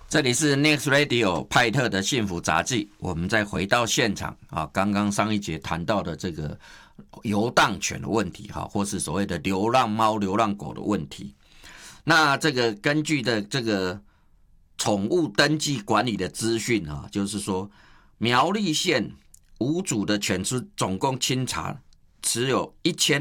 这里是 Next Radio 派特的幸福杂技，我们再回到现场啊，刚刚上一节谈到的这个游荡犬的问题哈，或是所谓的流浪猫、流浪狗的问题。那这个根据的这个宠物登记管理的资讯啊，就是说苗栗县无主的犬只总共清查只有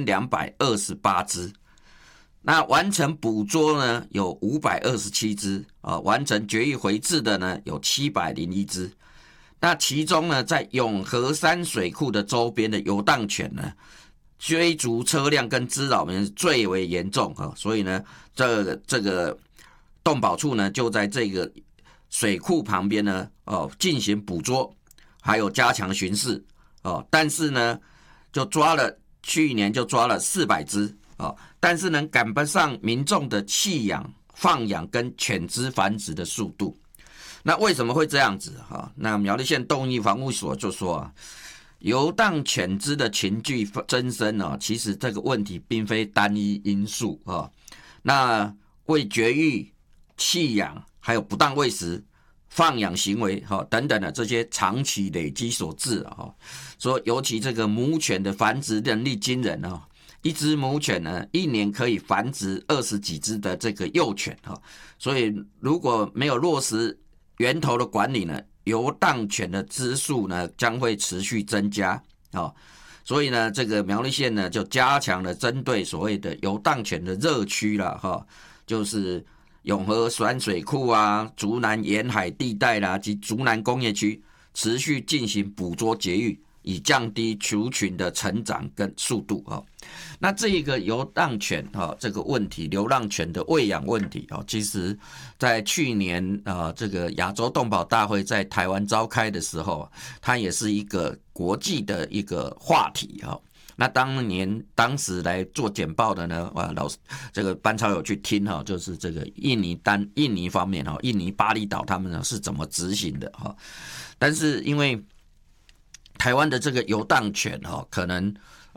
1228只。那完成捕捉呢有527只完成绝育回治的呢有701只。那其中呢，在永和山水库的周边的游荡犬呢，追逐车辆跟滋扰民最为严重所以呢，这个动保处呢就在这个水库旁边呢进行捕捉，还有加强巡视但是呢，去年就抓了400只但是能赶不上民众的弃养、放养跟犬只繁殖的速度。那为什么会这样子那苗栗县动物防护所就说游荡犬只的群聚增生其实这个问题并非单一因素那为绝育、弃养，还有不当喂食、放养行为等等的这些长期累积所致说尤其这个母犬的繁殖能力惊人一只母犬呢，一年可以繁殖20几只的这个幼犬所以如果没有落实源头的管理呢，游荡犬的只数呢将会持续增加所以呢，这个苗栗县呢就加强了针对所谓的游荡犬的热区啦就是永和山水库竹南沿海地带啦及竹南工业区，持续进行捕捉绝育，以降低族群的成长跟速度那这个游荡犬这个问题，流浪犬的喂养问题其实在去年这个亚洲动保大会在台湾召开的时候，它也是一个国际的一个话题那当时来做简报的呢，这个班超有去听就是这个印尼方面印尼巴厘岛他们是怎么执行的但是因为台湾的这个游荡犬可能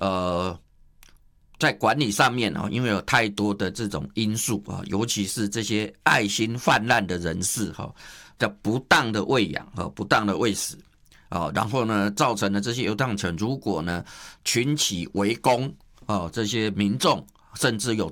在管理上面因为有太多的这种因素尤其是这些爱心泛滥的人士的不当的喂养不当的喂食然后呢，造成了这些游荡犬如果呢群起围攻这些民众，甚至有